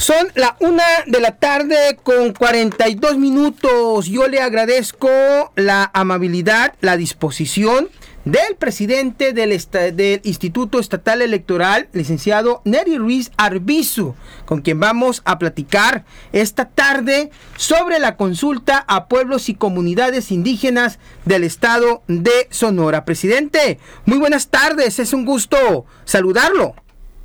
Son la 1:00 con 42 minutos. Yo le agradezco la amabilidad, la disposición del presidente del Instituto Estatal Electoral, licenciado Nery Ruiz Arbizu, con quien vamos a platicar esta tarde sobre la consulta a pueblos y comunidades indígenas del estado de Sonora. Presidente, muy buenas tardes, es un gusto saludarlo.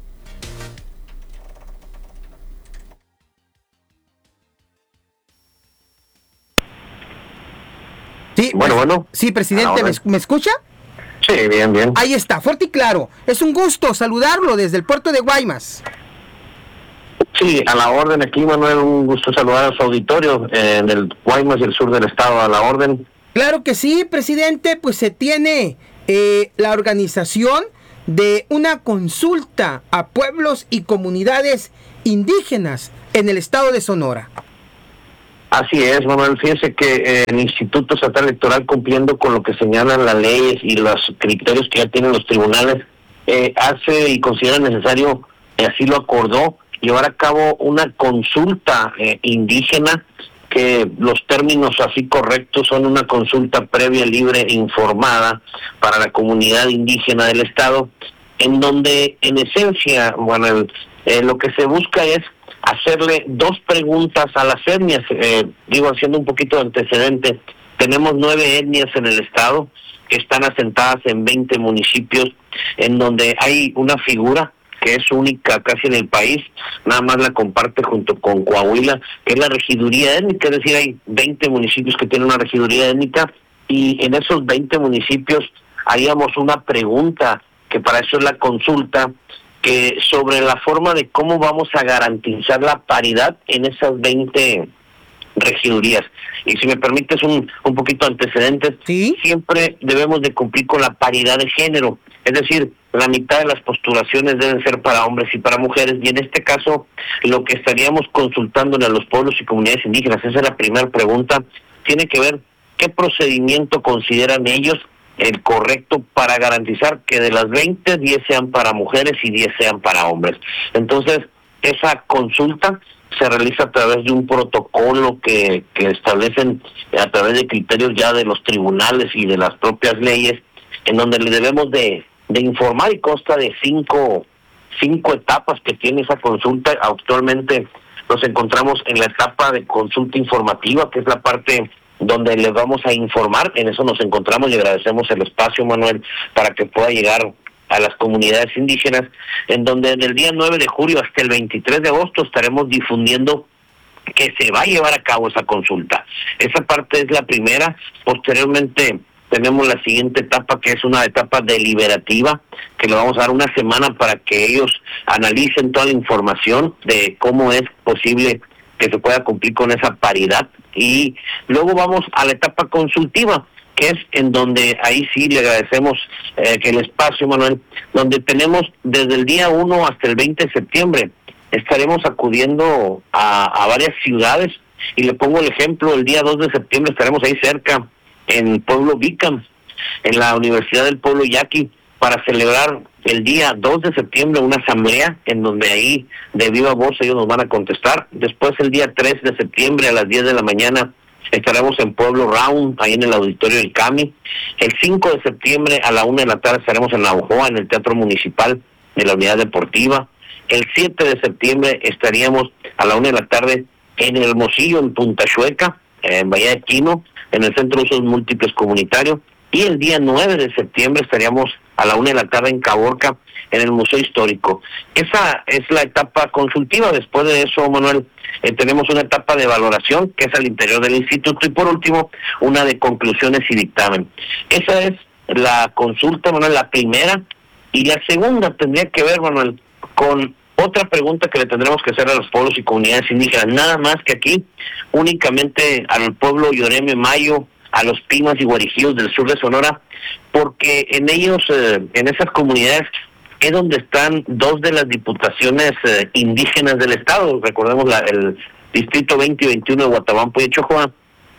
Sí, bueno. Sí, presidente, ¿me escucha? Sí, bien. Ahí está, fuerte y claro. Es un gusto saludarlo desde el puerto de Guaymas. Sí, a la orden aquí, Manuel, un gusto saludar a su auditorio en el Guaymas y el sur del estado, a la orden. Claro que sí, presidente, pues se tiene la organización de una consulta a pueblos y comunidades indígenas en el estado de Sonora. Así es, Manuel. Fíjese que el Instituto Estatal Electoral, cumpliendo con lo que señalan las leyes y los criterios que ya tienen los tribunales, hace y considera necesario, así lo acordó, llevar a cabo una consulta indígena, que los términos así correctos son una consulta previa, libre e informada para la comunidad indígena del estado, en donde en esencia, bueno, lo que se busca es hacerle dos preguntas a las etnias, haciendo un poquito de antecedente. Tenemos 9 etnias en el estado que están asentadas en 20 municipios, en donde hay una figura que es única casi en el país, nada más la comparte junto con Coahuila, que es la regiduría étnica, es decir, hay 20 municipios que tienen una regiduría étnica, y en esos 20 municipios haríamos una pregunta, que para eso es la consulta, que sobre la forma de cómo vamos a garantizar la paridad en esas 20 regidurías. Y si me permites un poquito de antecedentes, ¿sí? Siempre debemos de cumplir con la paridad de género, es decir, la mitad de las postulaciones deben ser para hombres y para mujeres, y en este caso lo que estaríamos consultándole a los pueblos y comunidades indígenas, esa es la primera pregunta, tiene que ver qué procedimiento consideran ellos el correcto para garantizar que de las 20, 10 sean para mujeres y 10 sean para hombres. Entonces, esa consulta se realiza a través de un protocolo que establecen a través de criterios ya de los tribunales y de las propias leyes, en donde le debemos de informar, y consta de cinco etapas que tiene esa consulta. Actualmente nos encontramos en la etapa de consulta informativa, que es la parte donde les vamos a informar. En eso nos encontramos y agradecemos el espacio, Manuel, para que pueda llegar a las comunidades indígenas, en donde del día 9 de julio hasta el 23 de agosto estaremos difundiendo que se va a llevar a cabo esa consulta. Esa parte es la primera. Posteriormente tenemos la siguiente etapa, que es una etapa deliberativa, que le vamos a dar una semana para que ellos analicen toda la información de cómo es posible que se pueda cumplir con esa paridad. Y luego vamos a la etapa consultiva, que es en donde ahí sí le agradecemos que el espacio, Manuel, donde tenemos desde el día 1 hasta el 20 de septiembre, estaremos acudiendo a varias ciudades, y le pongo el ejemplo, el día 2 de septiembre estaremos ahí cerca, en el pueblo Vicam, en la Universidad del Pueblo Yaqui, para celebrar el día 2 de septiembre una asamblea, en donde ahí de viva voz ellos nos van a contestar. Después el día 3 de septiembre a las 10 de la mañana estaremos en Pueblo Round, ahí en el auditorio del CAMI. El 5 de septiembre a la 1 de la tarde estaremos en Navojoa, en el Teatro Municipal de la Unidad Deportiva. El 7 de septiembre estaríamos a la 1 de la tarde en Hermosillo, en Punta Chueca, en Bahía de Quino, en el Centro de Usos Múltiples Comunitario. Y el día 9 de septiembre estaríamos a la 1 de la tarde en Caborca, en el Museo Histórico. Esa es la etapa consultiva. Después de eso, Manuel, tenemos una etapa de valoración, que es al interior del instituto, y por último, una de conclusiones y dictamen. Esa es la consulta, Manuel, la primera. Y la segunda tendría que ver, Manuel, con otra pregunta que le tendremos que hacer a los pueblos y comunidades indígenas, nada más que aquí, únicamente al pueblo Yoreme Mayo, a los Pimas y Guarijíos del sur de Sonora, porque en ellos, en esas comunidades, es donde están 2 de las diputaciones indígenas del estado. Recordemos el distrito 20 y 21 de Guatabampo y Chojoa.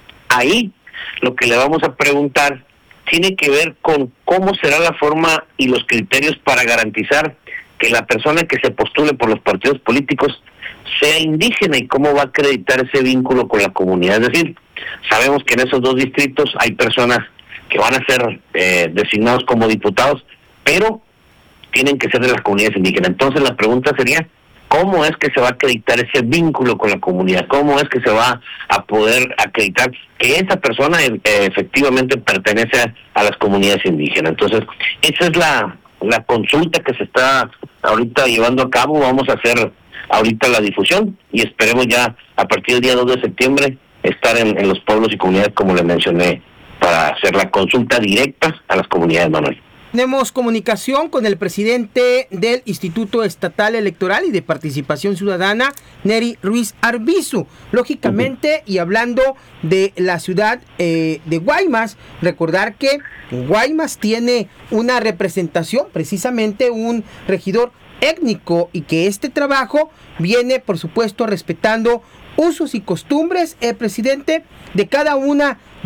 Ahí lo que le vamos a preguntar tiene que ver con cómo será la forma y los criterios para garantizar que la persona que se postule por los partidos políticos sea indígena y cómo va a acreditar ese vínculo con la comunidad. Es decir, sabemos que en esos 2 distritos hay personas que van a ser designados como diputados, pero tienen que ser de las comunidades indígenas. Entonces la pregunta sería, ¿cómo es que se va a acreditar ese vínculo con la comunidad? ¿Cómo es que se va a poder acreditar que esa persona efectivamente pertenece a las comunidades indígenas? Entonces, esa es la consulta que se está ahorita llevando a cabo. Vamos a hacer ahorita la difusión y esperemos ya a partir del día 2 de septiembre estar en los pueblos y comunidades, como le mencioné, para hacer la consulta directa a las comunidades, Manuel. Tenemos comunicación con el presidente del Instituto Estatal Electoral y de Participación Ciudadana, Neri Ruiz Arbizu. Lógicamente, y hablando de la ciudad de Guaymas, recordar que Guaymas tiene una representación, precisamente un regidor étnico, y que este trabajo viene, por supuesto, respetando usos y costumbres, presidente, de cada una